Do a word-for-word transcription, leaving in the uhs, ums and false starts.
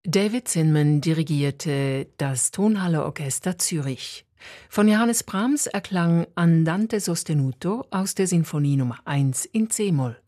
David Zinman dirigierte das Tonhalle Orchester Zürich. Von Johannes Brahms erklang Andante sostenuto aus der Sinfonie Nummer eins in C-Moll.